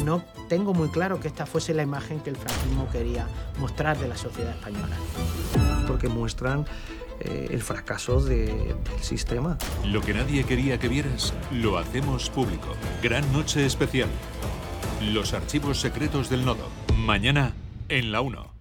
no tengo muy claro que esta fuese la imagen que el franquismo quería mostrar de la sociedad española. Porque muestran el fracaso del sistema. Lo que nadie quería que vieras, lo hacemos público. Gran noche especial. Los archivos secretos del Nodo. Mañana en La 1.